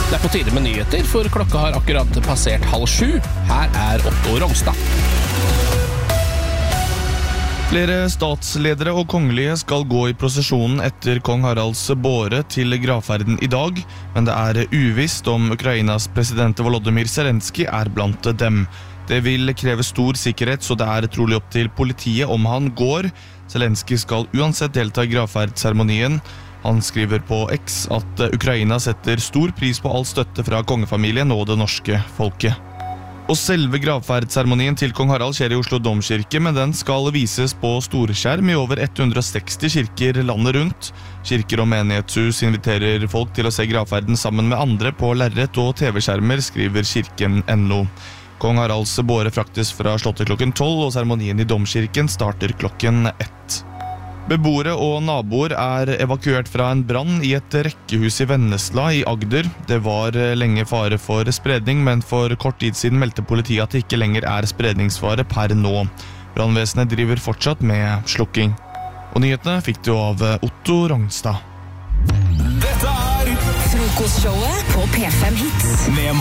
Det på tide med nyheter, for klokka har akkurat passert 6:30. Her Otto Rongstad. Flere statsledere og kongelige skal gå i prosesjonen etter kong Haralds båre til gravferden i dag, men det uvisst om Ukrainas president Volodymyr Zelensky blant dem. Det vil kreve stor sikkerhet, så det trolig opp til politiet om han går. Zelensky skal uansett delta i gravferdsseremonien. Han skriver på X at Ukraina setter stor pris på all støtte fra kongefamilien og det norske folket. Og selve gravferdsseremonien til kong Harald skjer i Oslo Domkirke, men den skal vises på storskjerm i over 160 kirker landet rundt. Kirker og menighetshus inviterer folk til å se gravferden sammen med andre på lerret og TV-skjermer, skriver kirken.no. Kong Haralds båre fraktes fra slottet klokken 12, og seremonien i Domkirken starter klokken 1. Beboere og naboer evakuert fra en brann i et rekkehus i Vennesla i Agder. Det var lenge fare for spredning, men for kort tid siden meldte politiet at det ikke lenger spredningsfare per nå. Brannvesenet driver fortsatt med slukking. Og nyhetene fikk du av Otto Rongstad. Dette Frokostshowet på P5 Hits. Med